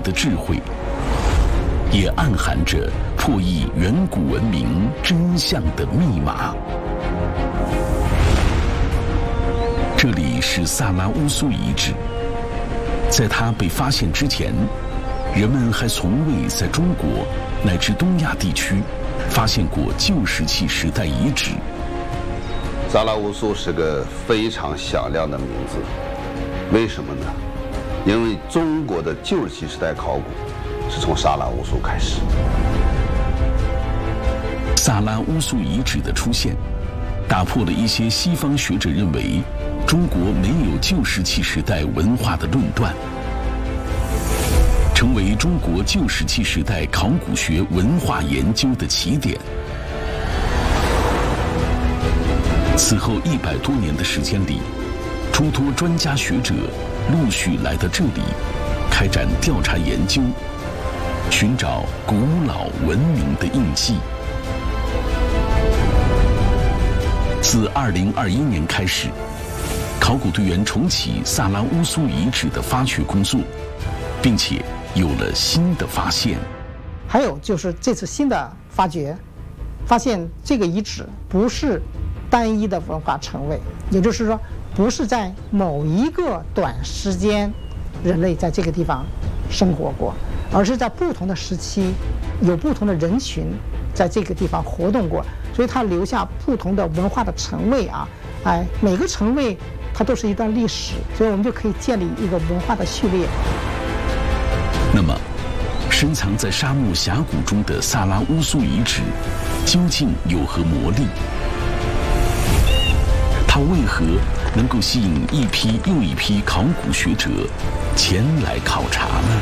的智慧，也暗含着破译远古文明真相的密码。这里是萨拉乌苏遗址，在它被发现之前，人们还从未在中国乃至东亚地区发现过旧石器时代遗址。 萨拉乌苏是个非常响亮的名字，为什么呢？因为中国的旧石器时代考古是从萨拉乌苏开始。 萨拉乌苏遗址的出现，打破了一些西方学者认为中国没有旧石器时代文化的论断，成为中国旧石器时代考古学文化研究的起点。此后100多年的时间里，诸多专家学者陆续来到这里，开展调查研究，寻找古老文明的印记。自2021年开始，考古队员重启萨拉乌苏遗址的发掘工作，并且有了新的发现。 还有就是这次新的发掘，发现这个遗址不是单一的文化成位，也就是说，不是在某一个短时间，人类在这个地方生活过，而是在不同的时期，有不同的人群在这个地方活动过，所以它留下不同的文化的成位啊，每个成位它都是一段历史，所以我们就可以建立一个文化的序列。 那么，深藏在沙漠峡谷中的萨拉乌苏遗址究竟有何魔力？它为何能够吸引一批又一批考古学者前来考察呢？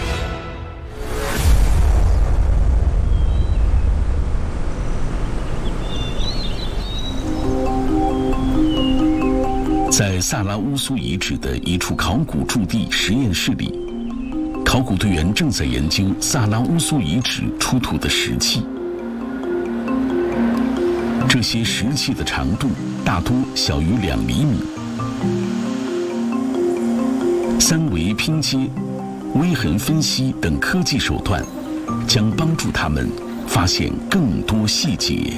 在萨拉乌苏遗址的一处考古驻地实验室里，考古队员正在研究萨拉乌苏遗址出土的石器。这些石器的长度大多小于2厘米。三维拼接、微痕分析等科技手段，将帮助他们发现更多细节。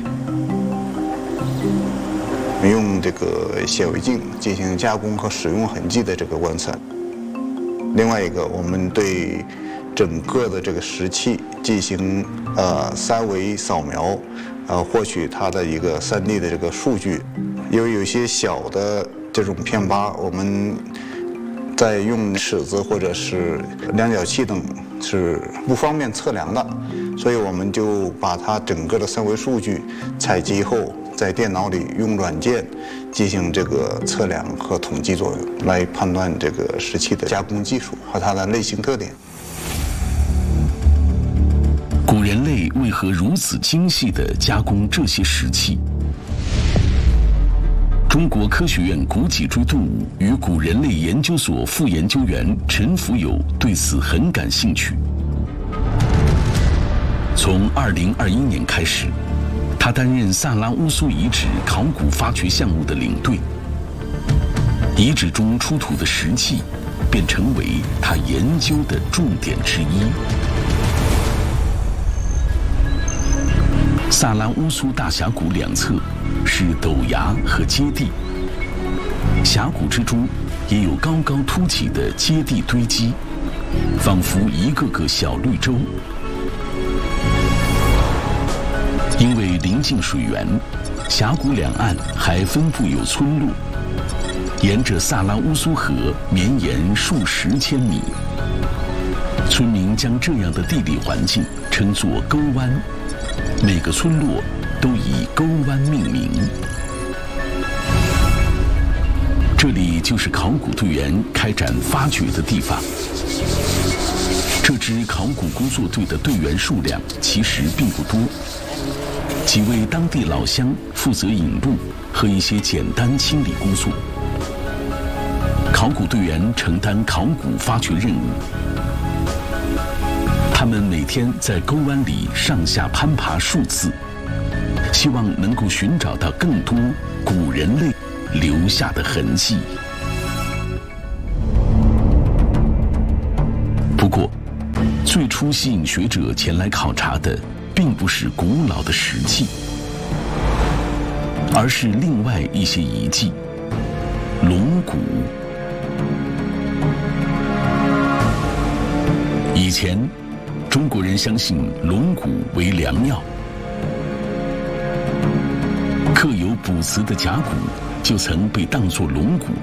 用这个显微镜进行加工和使用痕迹的这个观测。另外一个，我们对整个的这个石器进行3维扫描，获取它的一个3D 的这个数据。因为有些小的这种片疤，我们在用尺子或者是量角器等是不方便测量的，所以我们就把它整个的3维数据采集后，在电脑里用软件进行这个测量和统计作用，来判断这个石器的加工技术和它的类型特点。 古人类为何如此精细地加工这些石器？中国科学院古脊椎动物与古人类研究所副研究员陈福友对此很感兴趣。从2021年开始，他担任萨拉乌苏遗址考古发掘项目的领队，遗址中出土的石器便成为他研究的重点之一。萨拉乌苏大峡谷两侧是陡崖和阶地，峡谷之中也有高高凸起的阶地堆积，仿佛一个个小绿洲。因为临近水源，峡谷两岸还分布有村落，沿着萨拉乌苏河绵延数十千米。村民将这样的地理环境称作沟湾，每个村落都以沟湾命名。这里就是考古队员开展发掘的地方。这支考古工作队的队员数量其实并不多，几位当地老乡负责引路和一些简单清理工作。考古队员承担考古发掘任务，他们每天在沟湾里上下攀爬数次，希望能够寻找到更多古人类留下的痕迹。不过， 最初吸引学者前来考察的，并不是古老的石器，而是另外一些遗迹——龙骨。以前，中国人相信龙骨为良药，刻有卜辞的甲骨就曾被当作龙骨。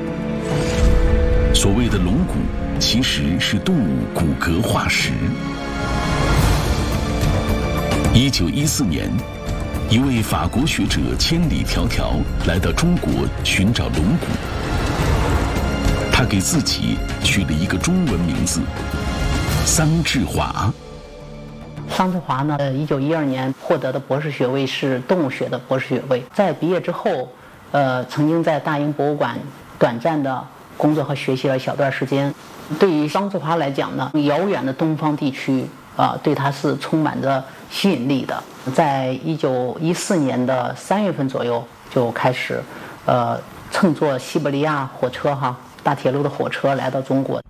所谓的龙骨，其实是动物骨骼化石。1914年，一位法国学者千里迢迢来到中国寻找龙骨，他给自己取了一个中文名字桑志华。 桑志华呢，1912年获得的博士学位是动物学的博士学位。在毕业之后，曾经在大英博物馆短暂的工作和学习了小段时间。对于桑志华来讲呢，遥远的东方地区对他是充满着吸引力的。在1914年的3月份左右就开始，乘坐西伯利亚火车大铁路的火车来到中国。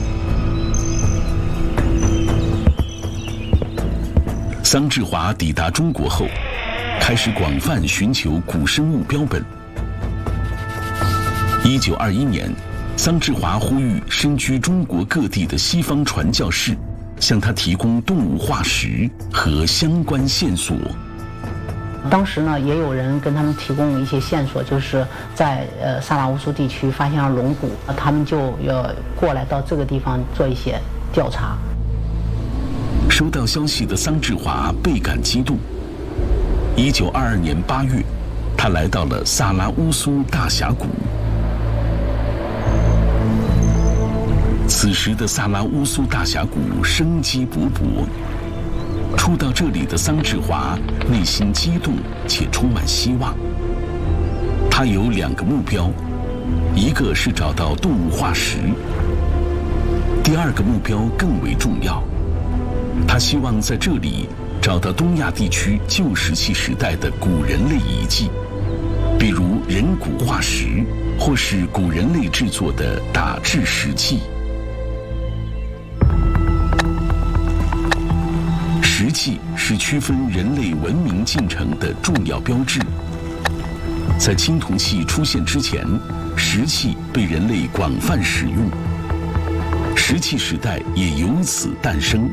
桑志华抵达中国后，开始广泛寻求古生物标本。1921年，桑志华呼吁身居中国各地的西方传教士，向他提供动物化石和相关线索。 当时呢，也有人跟他们提供一些线索，就是在萨拉乌苏地区发现了龙骨，他们就要过来到这个地方做一些调查。 收到消息的桑志华倍感激动。1922年8月，他来到了萨拉乌苏大峡谷。此时的萨拉乌苏大峡谷生机勃勃。初到这里的桑志华内心激动且充满希望。他有2个目标，一个是找到动物化石，第2个目标更为重要。他希望在这里找到东亚地区旧石器时代的古人类遗迹，比如人骨化石，或是古人类制作的打制石器。石器是区分人类文明进程的重要标志。在青铜器出现之前，石器被人类广泛使用，石器时代也由此诞生。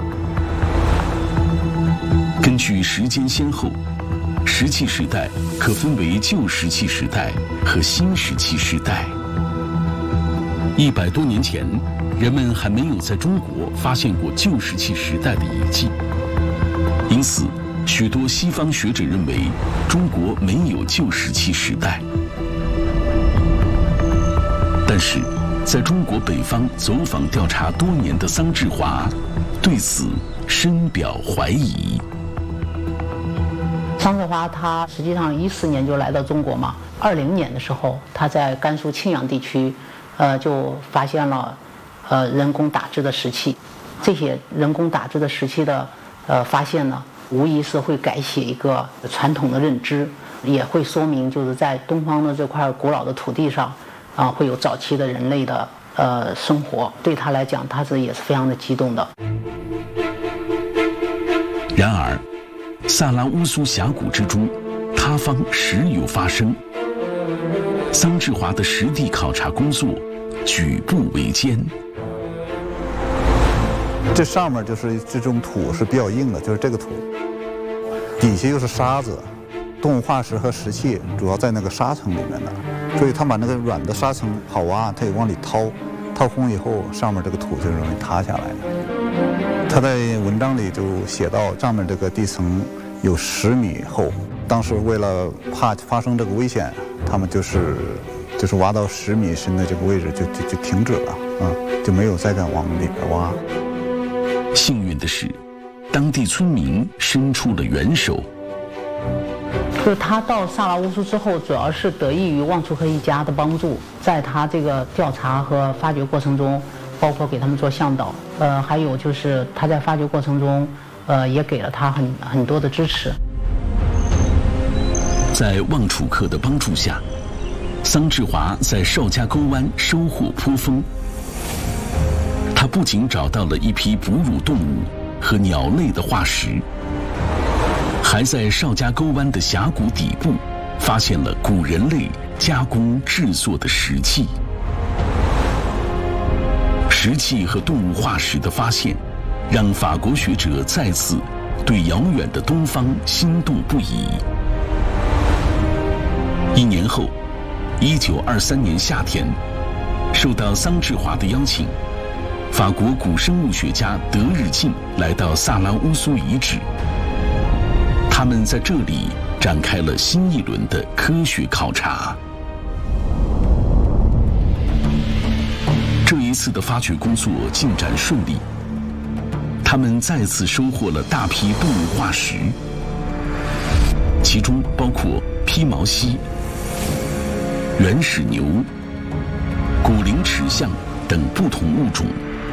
根据时间先后，石器时代可分为旧石器时代和新石器时代。100多年前，人们还没有在中国发现过旧石器时代的遗迹，因此，许多西方学者认为中国没有旧石器时代。但是，在中国北方走访调查多年的桑志华对此深表怀疑。 桑志华他实际上14年就来到中国嘛，20年的时候，他在甘肃庆阳地区，就发现了人工打制的石器。这些人工打制的石器的发现呢，无疑是会改写一个传统的认知，也会说明就是在东方的这块古老的土地上，会有早期的人类的生活。对他来讲，他也是非常的激动的。 然而，萨拉乌苏峡谷之中，塌方时有发生。桑志华的实地考察工作举步维艰。 这上面就是这种土是比较硬的，就是这个土，底下又是沙子，动物化石和石器主要在那个沙层里面的，所以他把那个软的沙层好挖，他也往里掏，掏空以后，上面这个土就容易塌下来了。他在文章里就写到，上面这个地层有10米厚，当时为了怕发生这个危险，他们就是挖到10米深的这个位置就停止了，就没有再敢往里边挖。 幸运的是，当地村民伸出了援手。 就是他到萨拉乌苏之后，主要是得益于旺楚克一家的帮助，在他这个调查和发掘过程中，包括给他们做向导，还有就是他在发掘过程中，也给了他很多的支持。 在旺楚克的帮助下，桑志华在邵家沟湾收获颇丰。他不仅找到了一批哺乳动物和鸟类的化石，还在邵家沟湾的峡谷底部发现了古人类加工制作的石器。石器和动物化石的发现，让法国学者再次对遥远的东方心动不已。1年后，1923年夏天，受到桑志华的邀请，法国古生物学家德日进来到萨拉乌苏遗址。他们在这里展开了新一轮的科学考察。这一次的发掘工作进展顺利，他们再次收获了大批动物化石，其中包括披毛犀、原始牛、古灵齿象等不同物种。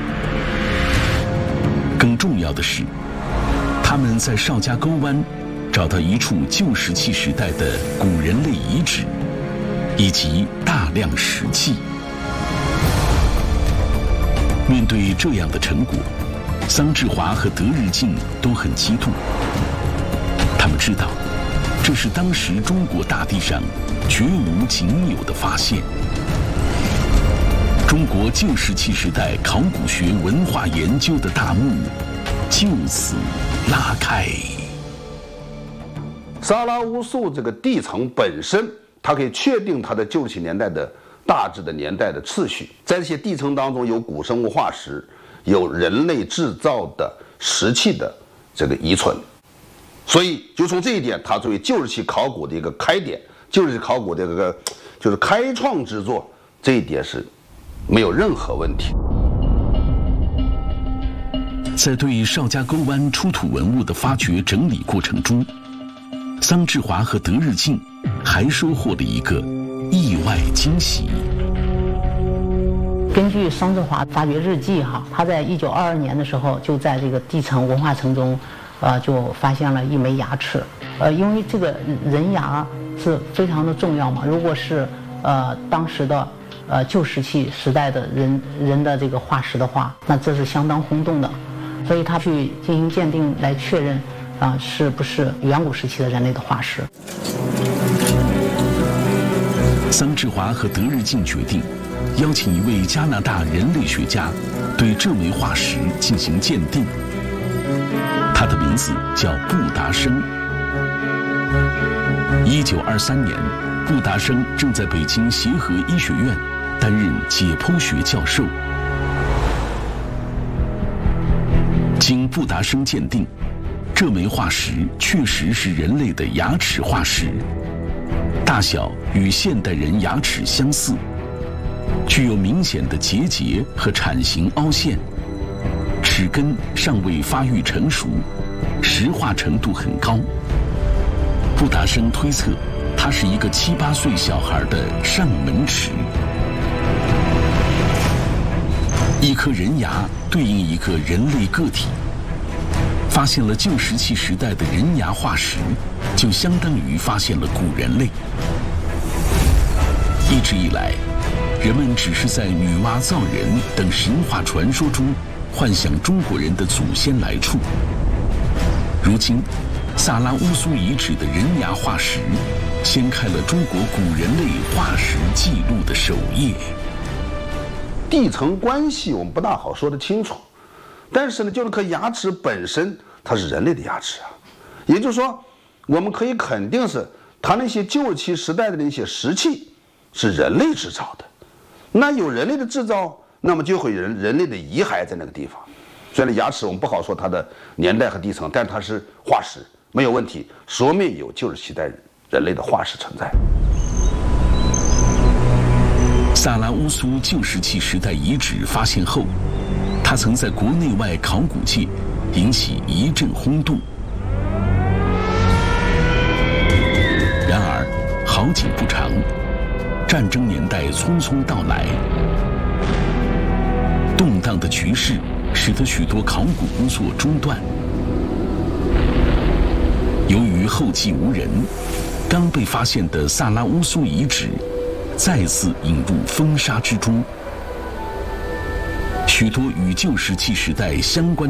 更重要的是，他们在邵家沟湾找到一处旧石器时代的古人类遗址，以及大量石器。面对这样的成果，桑志华和德日进都很激动。他们知道，这是当时中国大地上绝无仅有的发现。中国旧石器时代考古学文化研究的大幕就此拉开。 萨拉乌素这个地层本身，它可以确定它的旧石器年代的大致的年代的次序。在这些地层当中，有古生物化石，有人类制造的石器的这个遗存。所以，就从这一点，它作为旧石器考古的一个开点，旧石器考古的这个就是开创之作，这一点是没有任何问题。 在对邵家沟湾出土文物的发掘整理过程中，桑志华和德日进还收获了一个意外惊喜。 根据桑志华发掘日记他在1922年的时候就在这个地层文化层中，就发现了一枚牙齿。因为这个人牙是非常的重要嘛，如果是当时的旧石器时代的人的这个化石的话，那这是相当轰动的，所以他去进行鉴定来确认是不是远古时期的人类的化石。 桑志华和德日进决定邀请一位加拿大人类学家对这枚化石进行鉴定，他的名字叫布达生。1923年，布达生正在北京协和医学院担任解剖学教授。经布达生鉴定，这枚化石确实是人类的牙齿化石，大小与现代人牙齿相似，具有明显的结节和铲形凹陷，齿根尚未发育成熟，石化程度很高。布达生推测，它是一个7、8岁小孩的上门齿。一颗人牙对应一个人类个体，发现了旧石器时代的人牙化石，就相当于发现了古人类。一直以来，人们只是在女娲造人等神话传说中幻想中国人的祖先来处。如今，萨拉乌苏遗址的人牙化石掀开了中国古人类化石记录的首页。 地层关系我们不大好说得清楚，但是呢，就那颗牙齿本身它是人类的牙齿啊，也就是说，我们可以肯定是它那些旧石器时代的那些石器是人类制造的。那有人类的制造，那么就会有人类的遗骸在那个地方。虽然牙齿我们不好说它的年代和地层，但它是化石，没有问题，说明有旧石器代人类的化石存在。 萨拉乌苏旧石器时代遗址发现后，它曾在国内外考古界引起一阵轰动。然而，好景不长，战争年代匆匆到来，动荡的局势使得许多考古工作中断。由于后继无人，刚被发现的萨拉乌苏遗址再次引入风沙之中。许许多与旧石器时代相关